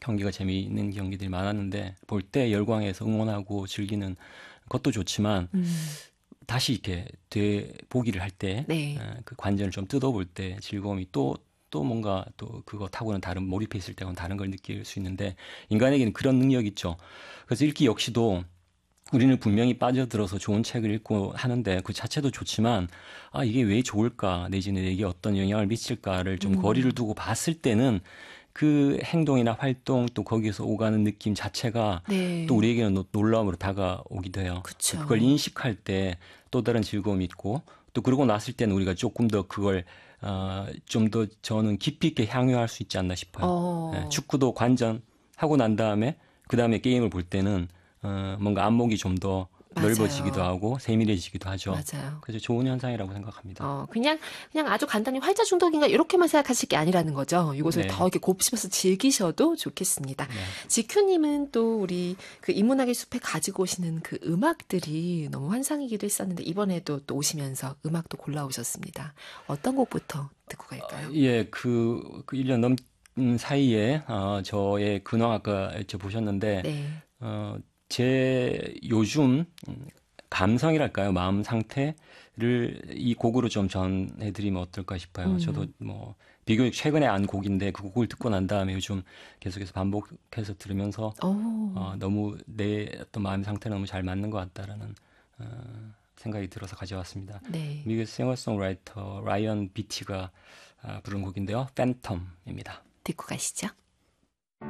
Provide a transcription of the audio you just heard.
경기가 재미있는 경기들이 많았는데 볼 때 열광해서 응원하고 즐기는 것도 좋지만 다시 이렇게 되보기를 할 때 네. 그 관전을 좀 뜯어볼 때 즐거움이 또 뭔가 또 그거 타고는 다른 몰입해 있을 때는 다른 걸 느낄 수 있는데 인간에게는 그런 능력이 있죠. 그래서 읽기 역시도 우리는 분명히 빠져들어서 좋은 책을 읽고 하는데 그 자체도 좋지만 아 이게 왜 좋을까 내지는 이게 어떤 영향을 미칠까를 좀 거리를 두고 봤을 때는 그 행동이나 활동 또 거기에서 오가는 느낌 자체가 또 네. 우리에게는 놀라움으로 다가오기도 해요. 그걸 그쵸. 인식할 때 또 다른 즐거움이 있고 또 그러고 났을 때는 우리가 조금 더 그걸 좀 더 저는 깊이 있게 향유할 수 있지 않나 싶어요. 예, 어, 축구도 관전하고 난 다음에 그 다음에 게임을 볼 때는 뭔가 안목이 좀 더 넓어지기도 맞아요. 하고 세밀해지기도 하죠. 맞아요. 그래서 좋은 현상이라고 생각합니다. 그냥 아주 간단히 활자 중독인가 이렇게만 생각하실 게 아니라는 거죠. 이것을 더 네, 이렇게 곱씹어서 즐기셔도 좋겠습니다. 네. 지큐님은 또 우리 그 인문학의 숲에 가지고 오시는 그 음악들이 너무 환상이기도 했었는데 이번에도 또 오시면서 음악도 골라오셨습니다. 어떤 곡부터 듣고 갈까요? 예, 그 1년 넘은 사이에 저의 근황 아까 보셨는데 네. 제 요즘 감성이랄까요? 마음 상태를 이 곡으로 좀 전해드리면 어떨까 싶어요. 저도 음, 뭐 비교적 최근에 안 곡인데 그 곡을 듣고 난 다음에 요즘 계속해서 반복해서 들으면서 오, 너무 내 어떤 마음 상태랑 너무 잘 맞는 것 같다라는 생각이 들어서 가져왔습니다. 네. 미국 싱어송라이터 라이언 비티가 부른 곡인데요. 팬텀입니다. 듣고 가시죠.